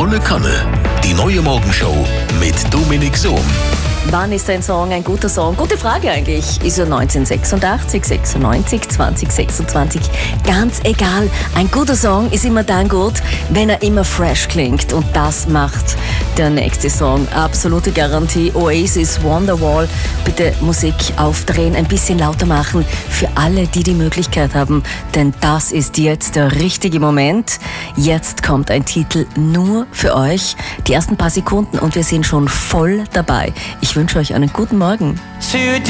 Volle Kanne. Die neue Morgenshow mit Dominik Sohm. Wann ist ein Song ein guter Song? Gute Frage eigentlich. Ist er 1986, 96, 2026? Ganz egal. Ein guter Song ist immer dann gut, wenn er immer fresh klingt. Und das macht der nächste Song. Absolute Garantie. Oasis, Wonderwall. Bitte Musik aufdrehen, ein bisschen lauter machen. Für alle, die die Möglichkeit haben. Denn das ist jetzt der richtige Moment. Jetzt kommt ein Titel nur für euch. Die ersten paar Sekunden und wir sind schon voll dabei. Ich wünsche euch einen guten Morgen. Today